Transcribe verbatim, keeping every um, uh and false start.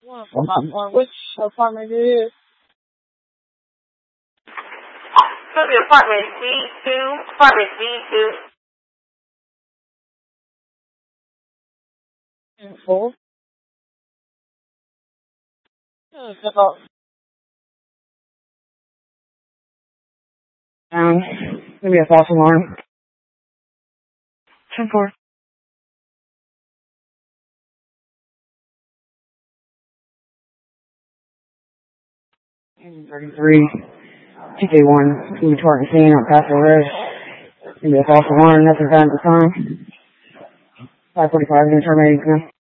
On which apartment it is? Could be apartment D two. Apartment D two. And four. Step up. Um, maybe a false alarm. ten four. thirty-three. T K one. Moving toward the scene on Paso Ridge. Maybe a false alarm. Nothing found at the time. five forty-five. Terminating.